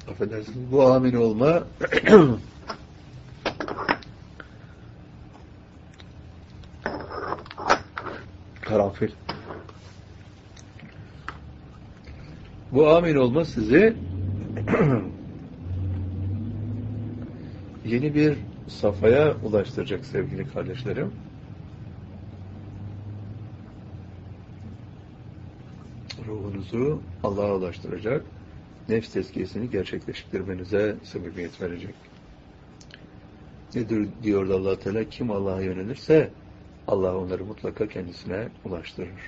affedersiniz, bu amin olma karanfil. Bu amin olma sizi yeni bir safhaya ulaştıracak sevgili kardeşlerim. Ruhunuzu Allah'a ulaştıracak, nefs tezkiyesini gerçekleştirmenize sebebiyet verecek. Nedir diyordu Allah Teala? Kim Allah'a yönelirse Allah onları mutlaka kendisine ulaştırır.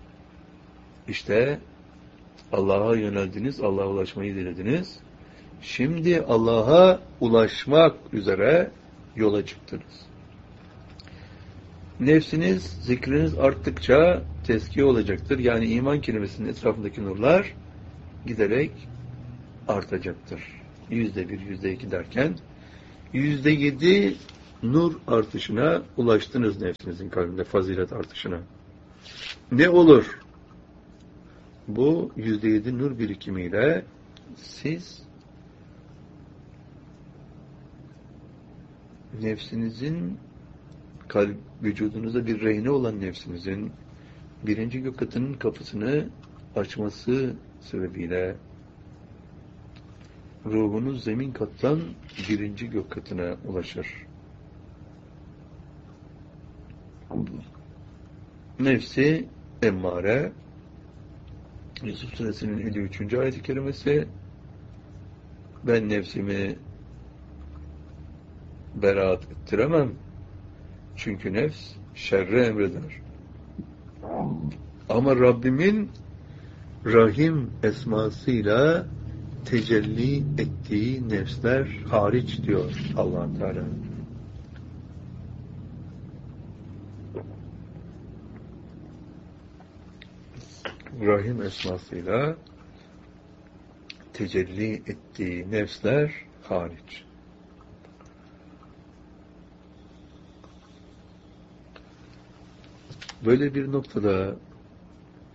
İşte Allah'a yöneldiniz, Allah'a ulaşmayı dilediniz. Şimdi Allah'a ulaşmak üzere yola çıktınız. Nefsiniz, zikriniz arttıkça tezkiye olacaktır. Yani iman kelimesinin etrafındaki nurlar giderek artacaktır. %1, %2 derken %7 nur artışına ulaştınız nefsinizin kalbinde, fazilet artışına. Ne olur? Bu %7 nur birikimiyle siz nefsinizin vücudunuza bir rehine olan nefsinizin birinci gök katının kapısını açması sebebiyle ruhunuz zemin kattan birinci gök katına ulaşır. Nefsi emmare, Yusuf Suresinin 53. ayet-i kerimesi, ben nefsimi beraat ettiremem. Çünkü nefs şerre emreder. Ama Rabbimin Rahim esmasıyla tecelli ettiği nefsler hariç diyor Allah Teala. Rahim esmasıyla tecelli ettiği nefsler hariç. Böyle bir noktada